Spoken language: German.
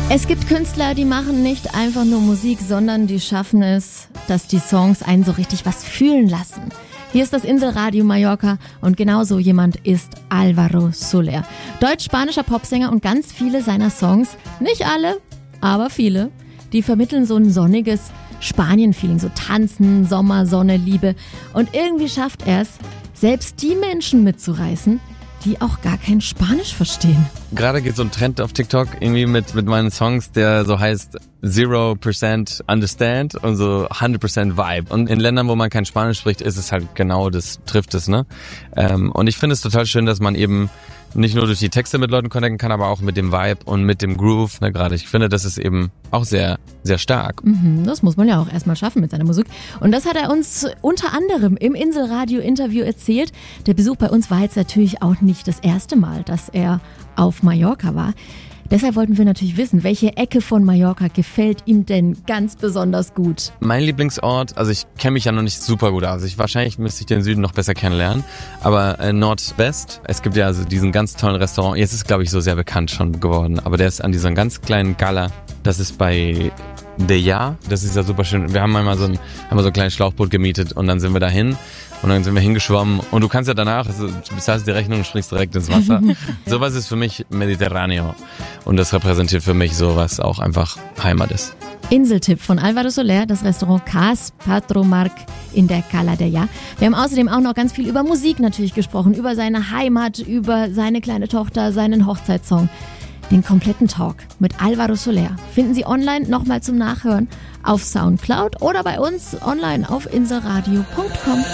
Es gibt Künstler, die machen nicht einfach nur Musik, sondern die schaffen es, dass die Songs einen so richtig was fühlen lassen. Hier ist das Inselradio Mallorca und genauso jemand ist Álvaro Soler. Deutsch-spanischer Popsänger und ganz viele seiner Songs, nicht alle, aber viele, die vermitteln so ein sonniges Spanien-Feeling, so Tanzen, Sommer, Sonne, Liebe. Und irgendwie schafft er es, selbst die Menschen mitzureißen, die auch gar kein Spanisch verstehen. Gerade geht so ein Trend auf TikTok irgendwie mit meinen Songs, der so heißt 0% Understand und so 100% Vibe. Und in Ländern, wo man kein Spanisch spricht, ist es halt genau das, trifft es, ne? Und ich finde es total schön, dass man eben nicht nur durch die Texte mit Leuten connecten kann, aber auch mit dem Vibe und mit dem Groove, ne, gerade. Ich finde, das ist eben auch sehr, sehr stark. Das muss man ja auch erstmal schaffen mit seiner Musik. Und das hat er uns unter anderem im Inselradio-Interview erzählt. Der Besuch bei uns war jetzt natürlich auch nicht das erste Mal, dass er auf Mallorca war. Deshalb wollten wir natürlich wissen, welche Ecke von Mallorca gefällt ihm denn ganz besonders gut? Mein Lieblingsort, also ich kenne mich ja noch nicht super gut aus. Wahrscheinlich müsste ich den Süden noch besser kennenlernen. Aber Nordwest, es gibt ja also diesen ganz tollen Restaurant. Jetzt ist es, glaube ich, so sehr bekannt schon geworden. Aber der ist an dieser ganz kleinen Cala. Das ist bei Deià. Das ist ja super schön. Wir haben einmal so ein kleines Schlauchboot gemietet und dann sind wir dahin. Und dann sind wir hingeschwommen und du kannst ja danach, also bezahlst die Rechnung und springst direkt ins Wasser. Sowas ist für mich Mediterraneo und das repräsentiert für mich so, was auch einfach Heimat ist. Inseltipp von Álvaro Soler, das Restaurant Cas Patro Marc in der Cala Deià. Wir haben außerdem auch noch ganz viel über Musik natürlich gesprochen, über seine Heimat, über seine kleine Tochter, seinen Hochzeitssong. Den kompletten Talk mit Álvaro Soler finden Sie online nochmal zum Nachhören auf Soundcloud oder bei uns online auf inselradio.com.